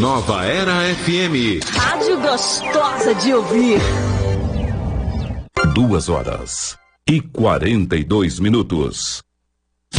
Nova Era FM. Rádio gostosa de ouvir. 2h42 minutos.